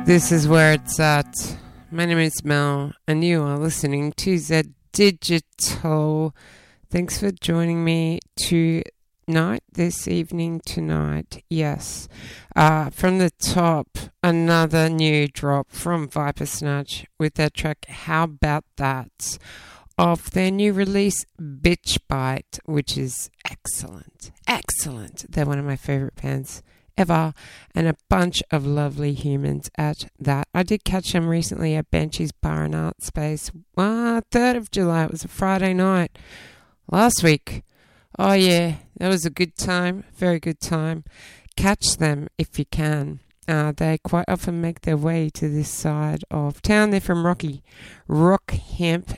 This is where it's at. My name is Mel, and you are listening to Z Digital. Thanks for joining me this evening tonight. Yes. From the top, another new drop from Viper Snatch with their track How About That, of their new release Bitch Bite, which is excellent. Excellent. They're one of my favorite bands ever, and a bunch of lovely humans at that. I did catch them recently at Banshees Bar and Art Space. 3rd of July. It was a Friday night last week. Oh yeah, that was a good time. Very good time. Catch them if you can. They quite often make their way to this side of town. They're from Rockhampton,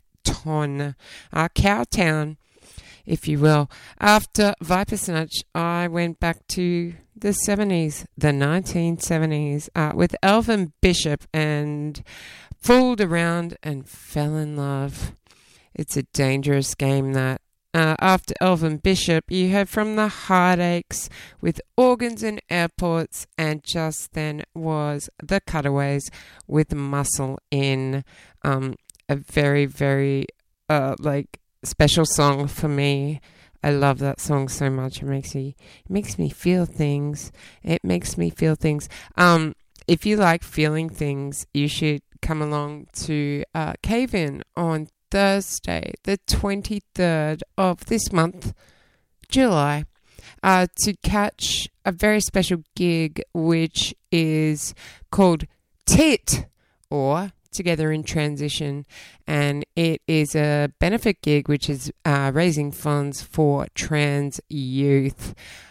Cowtown, if you will. After Viper Snatch, I went back to the 70s, the 1970s, with Elvin Bishop, and fooled around and fell in love. It's a dangerous game, that. After Elvin Bishop, you heard from the Heartaches with Organs and Airports, and just then was the Cutaways with Muscle In, a very, very special song for me. I love that song so much. It makes me feel things. It makes me feel things. If you like feeling things, you should come along to Cave In on Thursday, the 23rd of this month, July, to catch a very special gig, which is called TIT, or Together in Transition, and it is a benefit gig which is raising funds for trans youth.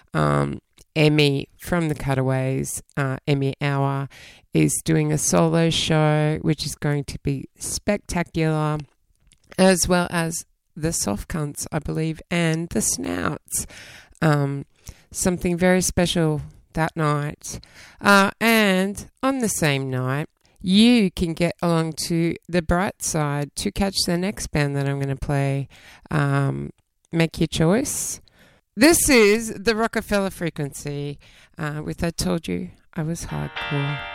Emmy from the Cutaways, Emmy Hour, is doing a solo show which is going to be spectacular, as well as the Soft Cunts, I believe, and the Snouts. Something very special that night. And on the same night, you can get along to the bright side to catch the next band that I'm going to play. Make your choice. This is the Rockefeller Frequency with I Told You I Was Hardcore.